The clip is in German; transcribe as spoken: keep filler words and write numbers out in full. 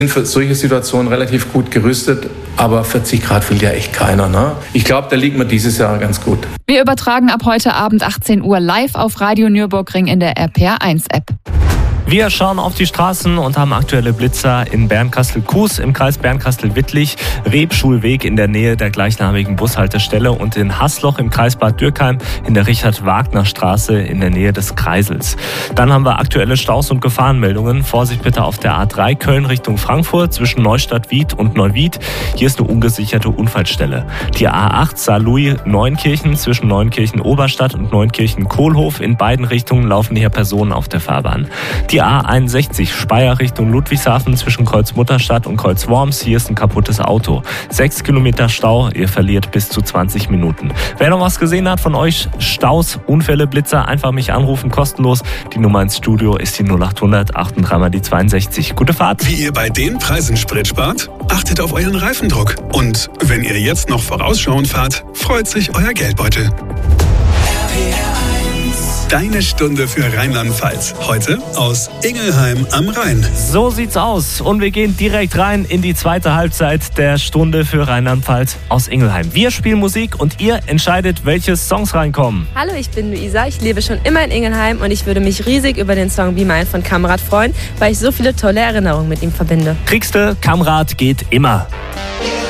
Für solche Situationen relativ gut gerüstet, aber vierzig Grad will ja echt keiner. Ne? Ich glaube, da liegt man dieses Jahr ganz gut. Wir übertragen ab heute Abend achtzehn Uhr live auf Radio Nürburgring in der R P R eins App. Wir schauen auf die Straßen und haben aktuelle Blitzer in Bernkastel-Kues im Kreis Bernkastel-Wittlich, Rebschulweg in der Nähe der gleichnamigen Bushaltestelle und in Haßloch im Kreis Bad Dürkheim in der Richard-Wagner-Straße in der Nähe des Kreisels. Dann haben wir aktuelle Staus und Gefahrenmeldungen. Vorsicht bitte auf der A drei Köln Richtung Frankfurt zwischen Neustadt-Wied und Neuwied. Hier ist eine ungesicherte Unfallstelle. Die A acht Saarlouis-Neunkirchen zwischen Neunkirchen-Oberstadt und Neunkirchen-Kohlhof. In beiden Richtungen laufen hier Personen auf der Fahrbahn. Die A einundsechzig Speyer Richtung Ludwigshafen zwischen Kreuz-Mutterstadt und Kreuz-Worms. Hier ist ein kaputtes Auto. Sechs Kilometer Stau, ihr verliert bis zu zwanzig Minuten. Wer noch was gesehen hat von euch, Staus, Unfälle, Blitzer, einfach mich anrufen, kostenlos. Die Nummer ins Studio ist die null achthundert achtunddreißig mal die zweiundsechzig. Gute Fahrt. Wie ihr bei den Preisen Sprit spart? Achtet auf euren Reifendruck. Und wenn ihr jetzt noch vorausschauend fahrt, freut sich euer Geldbeutel. Deine Stunde für Rheinland-Pfalz. Heute aus Ingelheim am Rhein. So sieht's aus. Und wir gehen direkt rein in die zweite Halbzeit der Stunde für Rheinland-Pfalz aus Ingelheim. Wir spielen Musik und ihr entscheidet, welche Songs reinkommen. Hallo, ich bin Luisa. Ich lebe schon immer in Ingelheim und ich würde mich riesig über den Song Be Mine von Kamrat freuen, weil ich so viele tolle Erinnerungen mit ihm verbinde. Kriegste, Kamrat geht immer.